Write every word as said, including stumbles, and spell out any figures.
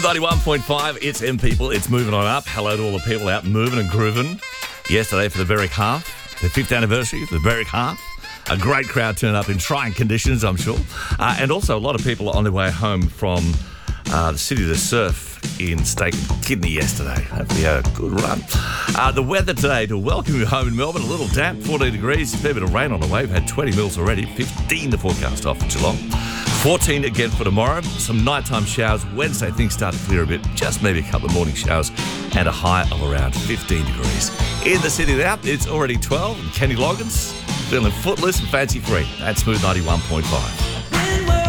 ninety-one point five, it's M People, it's moving on up. Hello to all the people out moving and grooving. Yesterday for the Berwick Half, the fifth anniversary of the Berwick Half. A great crowd turned up in trying conditions, I'm sure. Uh, and also a lot of people on their way home from uh, the city to surf in Steak and Kidney yesterday. Hopefully a good run. Uh, the weather today, to welcome you home in Melbourne, a little damp, fourteen degrees, a fair bit of rain on the way. We've had twenty mils already, fifteen the forecast off for Geelong. fourteen again for tomorrow. Some nighttime showers. Wednesday, things start to clear a bit. Just maybe a couple of morning showers and a high of around fifteen degrees. In the city now, it's already twelve. And Kenny Loggins feeling footloose and fancy free. That's Smooth ninety-one point five.